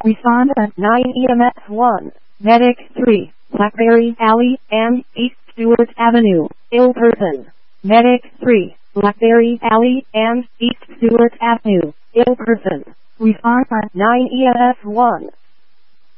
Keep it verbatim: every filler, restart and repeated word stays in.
Respond at nine E M S one. Medic three. Blackberry Alley and East Stewart Avenue. Ill person. Medic three. Blackberry Alley and East Stewart Avenue. Ill person. Respond at nine E M S one.